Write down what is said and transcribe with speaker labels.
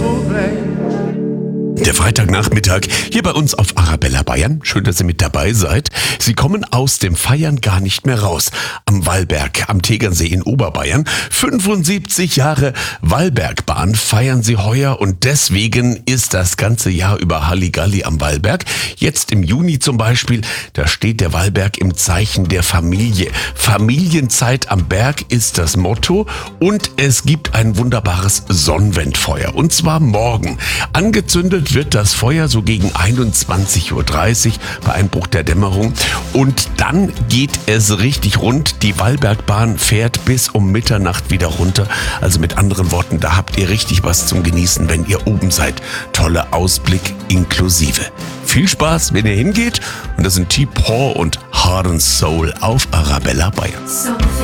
Speaker 1: Der Freitagnachmittag hier bei uns auf Arabella Bayern. Schön, dass ihr mit dabei seid. Sie kommen aus dem Feiern gar nicht mehr raus. Am Wallberg, am Tegernsee in Oberbayern. 75 Jahre Wallbergbahn feiern sie heuer und deswegen ist das ganze Jahr über Halligalli am Wallberg. Jetzt im Juni zum Beispiel, da steht der Wallberg im Zeichen der Familie. Familienzeit am Berg ist das Motto und es gibt ein wunderbares Sonnenwendfeuer. Und zwar morgen. Angezündet wird das Feuer so gegen 21.30 Uhr bei Einbruch der Dämmerung und dann geht es richtig rund. Die Wallbergbahn fährt bis um Mitternacht wieder runter. Also mit anderen Worten, da habt ihr richtig was zum Genießen, wenn ihr oben seid. Toller Ausblick inklusive. Viel Spaß, wenn ihr hingeht. Und das sind T-Paw und Heart and Soul auf Arabella Bayern.